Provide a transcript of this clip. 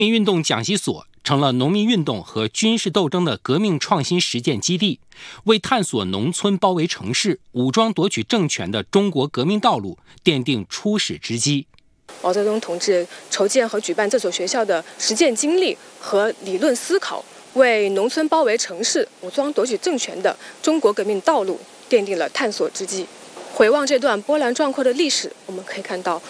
民运动讲习所成了农民运动和军事斗争的革命创新实践基地，为探索农村包围城市、武装夺取政权的中国革命道路奠定初始之基。 毛泽东同志筹建和举办这所学校的实践经历和理论思考，为农村包围城市、武装夺取政权的中国革命道路奠定了探索之基。回望这段波澜壮阔的历史，我们可以看到